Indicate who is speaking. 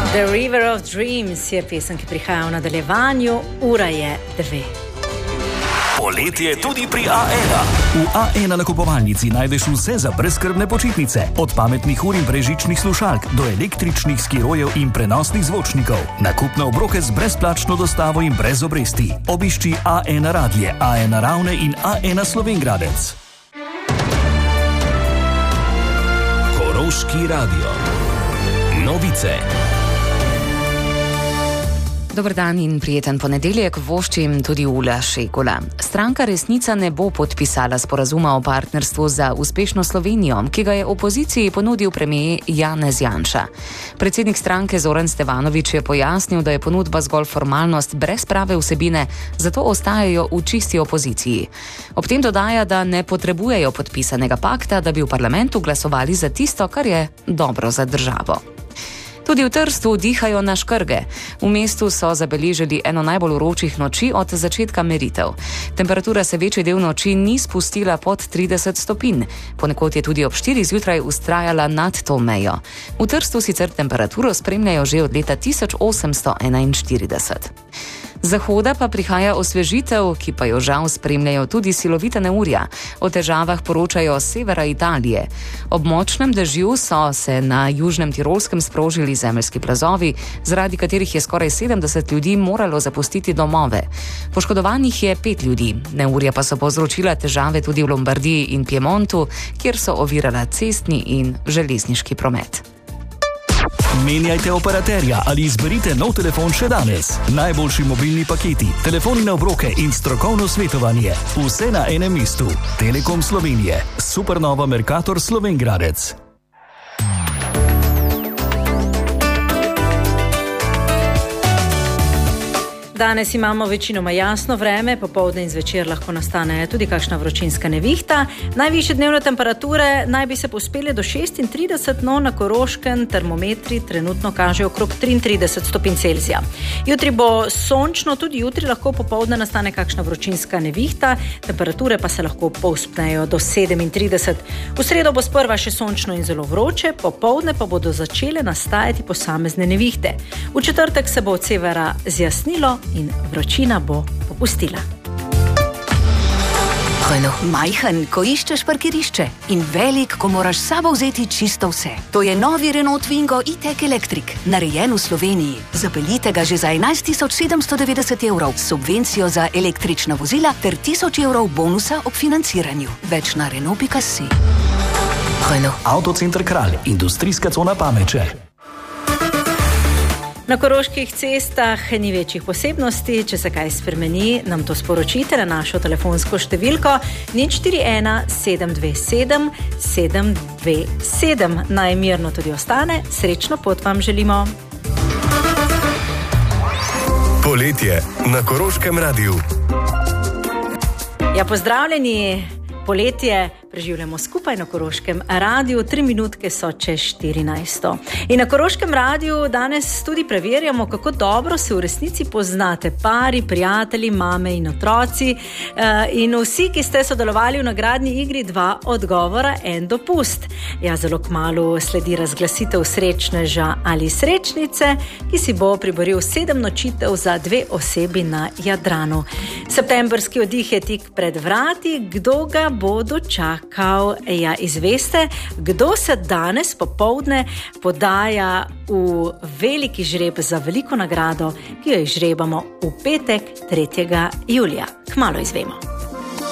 Speaker 1: The River of Dreams je pesem, ki prihaja v nadaljevanju, ura je 2.
Speaker 2: Poletje tudi pri A1. V A1 nakupovalnici najdeš vse za brezskrbne počitnice. Od pametnih ur in brezžičnih slušalk do električnih skirojev in prenosnih zvočnikov. Nakupne obroke z brezplačno dostavo in brez obresti. Obišči A1 Radlje, A1 Ravne in A1 Slovenjgradec. Koroški radio. Novice.
Speaker 3: Dober dan in prijeten ponedeljek voščim tudi Ula Šegula. Stranka Resnica ne bo podpisala sporazuma o partnerstvu za uspešno Slovenijo, ki ga je opoziciji ponudil premier Janez Janša. Predsednik stranke Zoran Stevanović je pojasnil, da je ponudba zgolj formalnost brez prave vsebine, zato ostajajo v čisti opoziciji. Ob tem dodaja, da ne potrebujejo podpisanega pakta, da bi v parlamentu glasovali za tisto, kar je dobro za državo. Tudi v Trstu dihajo na škrge. V mestu so zabeležili eno najbolj vročih noči od začetka meritev. Temperatura se večji del noči ni spustila pod 30 stopinj. Ponekod je tudi ob 4 zjutraj vztrajala nad to mejo. V Trstu sicer temperaturo spremljajo že od leta 1841. Z zahoda pa prihaja osvežitev, ki pa jo žal spremljajo tudi silovita neurja. O težavah poročajo s severa Italije. Ob močnem dežju so se na južnem Tirolskem sprožili zemeljski plazovi, zaradi katerih je skoraj 70 ljudi moralo zapustiti domove. Poškodovanih je 5 ljudi. Neurja pa so povzročila težave tudi v Lombardiji in Piemontu, kjer so ovirala cestni in železniški promet.
Speaker 2: Menjajte operaterja ali izberite nov telefon še danes. Najboljši mobilni paketi, telefoni na obroke in strokovno svetovanje. Vse na enem mestu. Telekom Slovenije. Supernova Mercator Slovenjgradec.
Speaker 1: Danes imamo večinoma jasno vreme, popoldne in zvečer lahko nastane tudi kakšna vročinska nevihta. Najvišje dnevne temperature naj bi se povzpele do 36, no na Koroškem termometri trenutno kažejo okrog 33 stopinj Celzija. Jutri bo sončno, tudi jutri lahko popoldne nastane kakšna vročinska nevihta, temperature pa se lahko povzpnejo do 37. V sredo bo sprva še sončno in zelo vroče, popoldne pa bodo začele nastajati posamezne nevihte. V četrtek se bo od severa zjasnilo in vročina bo popustila.
Speaker 4: Majhen, ko iščeš parkirišče, in velik, ko moraš s sabo vzeti čisto vse. To je novi Renault Twingo E-Tech Electric, narejen v Sloveniji. Zapeljite ga že za 11.790 evrov, subvencijo za električna vozila ter 1000 evrov bonusa ob financiranju. Več na Renault.si.
Speaker 2: Avtocenter Kralj, industrijska cona Pameče.
Speaker 1: Na koroških cestah ni večjih posebnosti, če se kaj spremeni, nam to sporočite na našo telefonsko številko 041 727 727. Naj mirno tudi ostane, srečno pot vam želimo.
Speaker 5: Poletje na Koroškem radiu.
Speaker 1: Ja, pozdravljeni, poletje preživljamo skupaj na Koroškem radiu, 3 minutke so čez 14. In na Koroškem radiu danes tudi preverjamo, kako dobro se v resnici poznate pari, prijatelji, mame in otroci in vsi, ki ste sodelovali v nagradni igri 2 odgovora, 1 dopust. Ja, zelo kmalu sledi razglasitev srečneža ali srečnice, ki si bo priboril 7 nočitev za 2 osebi na Jadranu. Septembrski oddih je tik pred vrati, kdo ga bo dočakal? Ja, izveste, kdo se danes popoldne podaja v veliki žreb za veliko nagrado, ki jo izžrebamo v petek 3. julija. Kmalu izvemo.